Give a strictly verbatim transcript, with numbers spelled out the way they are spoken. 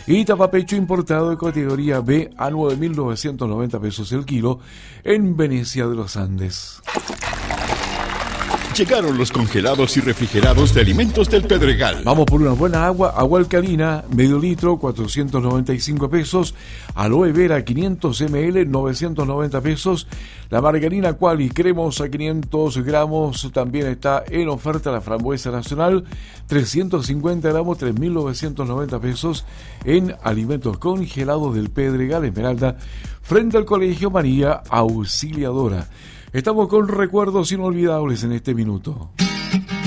Y tapapecho importado de categoría B a nueve mil novecientos noventa pesos el kilo en Venecia de los Andes. Llegaron los congelados y refrigerados de Alimentos del Pedregal. Vamos por una buena agua, agua alcalina, medio litro, cuatrocientos noventa y cinco pesos. Aloe vera, quinientos mililitros, novecientos noventa pesos. La margarina Quali cremosa, quinientos gramos, también está en oferta. La frambuesa nacional, trescientos cincuenta gramos, tres mil novecientos noventa pesos en Alimentos Congelados del Pedregal, Esmeralda, frente al Colegio María Auxiliadora. Estamos con recuerdos inolvidables en este minuto.